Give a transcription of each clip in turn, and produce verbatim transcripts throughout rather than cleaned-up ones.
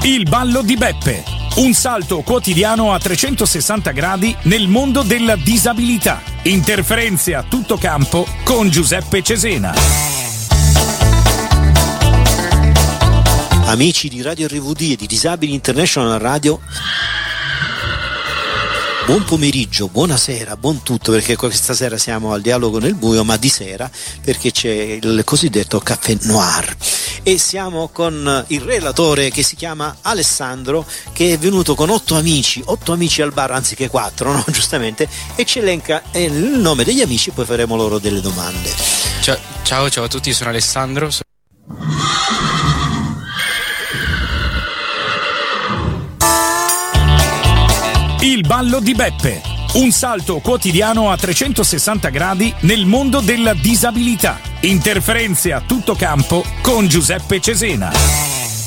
Il ballo di Beppe, un salto quotidiano a trecentosessanta gradi nel mondo della disabilità. Interferenze a tutto campo con Giuseppe Cesena. Amici di Radio R V D e di Disabili International Radio, buon pomeriggio, buonasera, buon tutto, perché questa sera siamo al dialogo nel buio, ma di sera perché c'è il cosiddetto caffè noir e siamo con il relatore che si chiama Alessandro, che è venuto con otto amici, otto amici al bar anziché quattro, no? Giustamente, e ci elenca il nome degli amici e poi faremo loro delle domande. Ciao, ciao, ciao a tutti, sono Alessandro. Il ballo di Beppe, un salto quotidiano a trecentosessanta gradi nel mondo della disabilità. Interferenze a tutto campo con Giuseppe Cesena.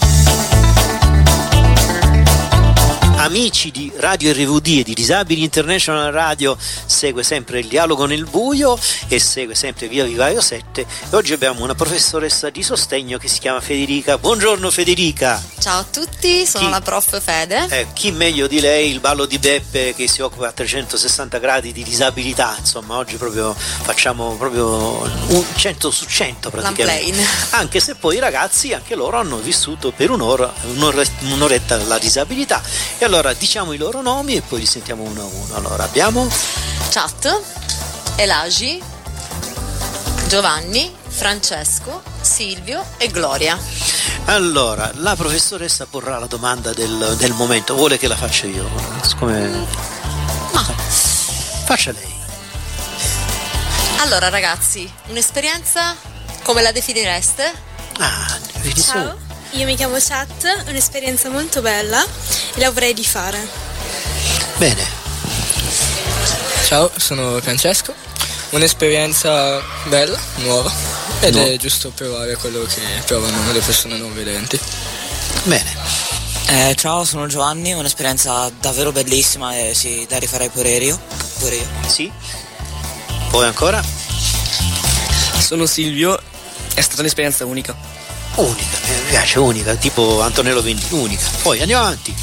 Amici di Radio R V D e di Disabili International Radio, segue sempre il dialogo nel buio e segue sempre Via Vivaio sette, e oggi abbiamo una professoressa di sostegno che si chiama Federica. Buongiorno Federica. Ciao a tutti, sono chi, la prof Fede. Eh, chi meglio di lei, il ballo di Beppe, che si occupa a trecentosessanta gradi di disabilità. Insomma, oggi proprio facciamo proprio un cento su cento praticamente. Anche se poi i ragazzi, anche loro hanno vissuto per un'ora, un'oretta, un'oretta la disabilità. E allora diciamo i loro nomi e poi li sentiamo uno a uno. Allora abbiamo Chat, Elagi, Giovanni, Francesco, Silvio e Gloria. Allora, la professoressa porrà la domanda del, del momento. Vuole che la faccia io? Come... Ma faccia lei. Allora ragazzi, un'esperienza come la definireste? Ah, ciao, io mi chiamo Chat, un'esperienza molto bella e la vorrei rifare. Bene. Ciao, sono Francesco, un'esperienza bella, nuova, ed no. È giusto provare quello che provano le persone non vedenti. Bene. Eh, ciao, sono Giovanni, un'esperienza davvero bellissima e sì, la rifarei pure io. Pure io. Sì. Poi ancora? Sono Silvio, è stata un'esperienza unica. Unica, mi piace, unica, tipo Antonello Venditti, unica. Poi andiamo avanti.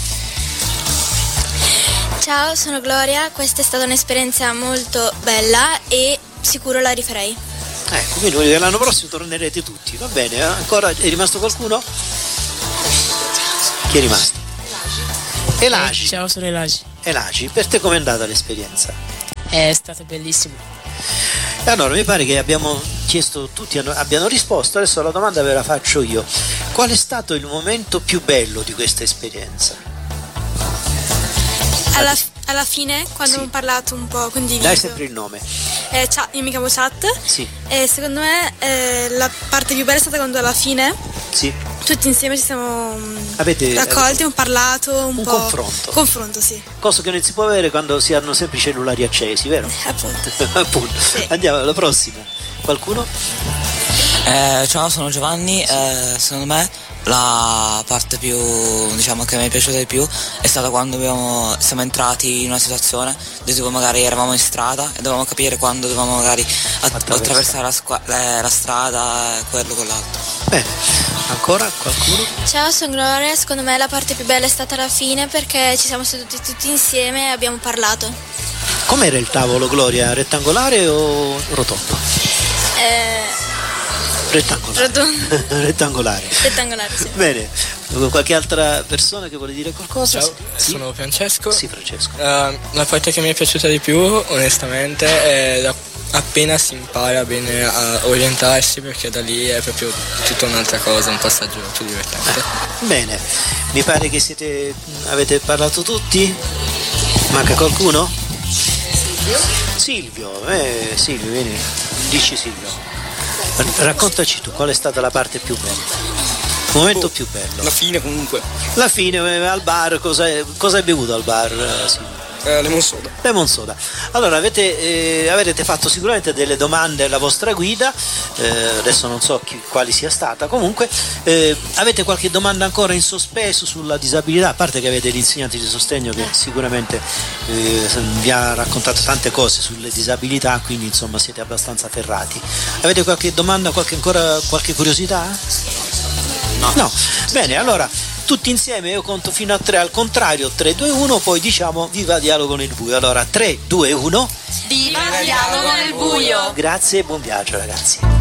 Ciao, sono Gloria, questa è stata un'esperienza molto bella e sicuro la rifarei. Ecco, quindi l'anno prossimo tornerete tutti, va bene? Ancora è rimasto qualcuno? Chi è rimasto? Elagi. Eh, ciao, sono Elagi. Elagi, per te com'è andata l'esperienza? È stato bellissimo. E allora mi pare che abbiamo chiesto, tutti abbiano risposto, adesso la domanda ve la faccio io. Qual è stato il momento più bello di questa esperienza? Alla, alla fine, quando sì. abbiamo parlato un po', condiviso. Dai sempre il nome. Eh, chat, io mi chiamo Chat. Sì. E secondo me eh, la parte più bella è stata quando alla fine sì. tutti insieme ci siamo avete, raccolti, avete... abbiamo parlato un, un po'. confronto. Confronto, sì. Cosa che non si può avere quando si hanno sempre i cellulari accesi, vero? Eh, appunto. appunto. Sì. Andiamo alla prossima. Qualcuno? Eh, ciao, sono Giovanni. Eh, secondo me la parte più, diciamo, che mi è piaciuta di più è stata quando abbiamo, siamo entrati in una situazione dove tipo magari eravamo in strada e dovevamo capire quando dovevamo magari att- attraversare la, squa- eh, la strada, quello con l'altro. Bene, ancora qualcuno? Ciao, sono Gloria, secondo me la parte più bella è stata la fine perché ci siamo seduti tutti insieme e abbiamo parlato. Com'era il tavolo, Gloria? Rettangolare o rotondo? Eh... Rettangolare. Rettangolare. Rettangolare, sì. Bene, qualche altra persona che vuole dire qualcosa? Ciao, sì? sono Francesco. Sì, Francesco. Uh, la parte che mi è piaciuta di più, onestamente, è la, appena si impara bene a orientarsi, perché da lì è proprio tutta un'altra cosa, un passaggio più divertente. Eh, bene, mi pare che siete avete parlato tutti? Manca qualcuno? Silvio. Silvio, eh, Silvio, vieni, dici Silvio. Raccontaci tu, qual è stata la parte più bella? Il momento oh, più bello? La fine comunque. La fine, al bar, cosa, cosa hai bevuto al bar? Sì. Eh, lemon soda. Lemon soda. Allora, avete, eh, avrete fatto sicuramente delle domande alla vostra guida, eh, adesso non so chi, quali sia stata, comunque eh, avete qualche domanda ancora in sospeso sulla disabilità, a parte che avete l'insegnante di sostegno che sicuramente eh, vi ha raccontato tante cose sulle disabilità, quindi insomma siete abbastanza ferrati. Avete qualche domanda, qualche, ancora qualche curiosità? No. No. Bene, allora tutti insieme, io conto fino a tre al contrario, tre, due, uno, poi diciamo viva Dialogo nel buio. Allora tre, due, uno. Viva Dialogo nel buio! Grazie e buon viaggio ragazzi.